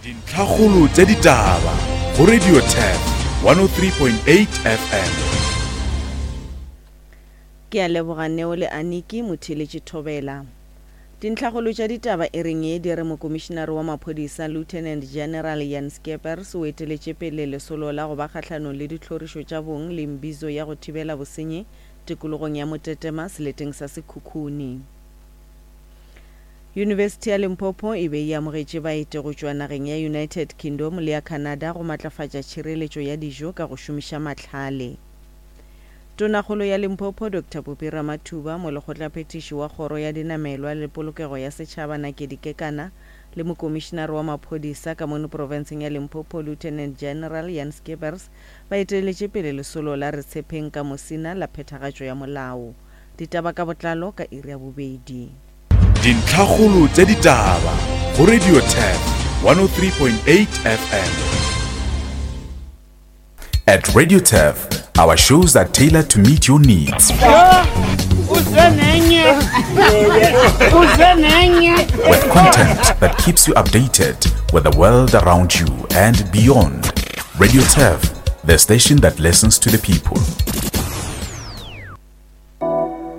Dintlhakgolo tsa ditaba go Radio Tab 103.8 FM. Ke a leboga Neo le Aniki Motheletši Thobela. Dintlhakgolo tša ditaba e reng e di re mokomišenare wa maphodisa Lieutenant General Jan Skeepers o eteletše pele lesolo la go ba kgahlanong le ditlhorišo tša bong le mbizo ya go thibela bosenyi tikologong ya Motetema seleteng sa Sekhukhune. University ya Limpopo e be e amogetše baeti go tšwa nageng ya United Kingdom le ya Canada go matlafatša tšhireletšo ya dijo ka go šomiša mahlale. Tonakgolo ya Limpopo Dr. Bupi Ramathuba mo lekgotlaphethiši wa kgoro ya dinamelwa le polokego ya setšhaba Nakedi Kekana le mokomišenare wa maphodisa ka mono profenseng ya Limpopo Lieutenant General Jan Skeepers ba eteletše pele lesolo la Retshepeng ka Mosina la phethagatšo ya molao. Ditaba ka botlalo ka iri ya bobedi. Dintlhakgolo tsa ditaba go Radio Tab 103.8 FM. At Radio Tab, our shows are tailored to meet your needs. With content that keeps you updated with the world around you and beyond. Radio Tab, the station that listens to the people.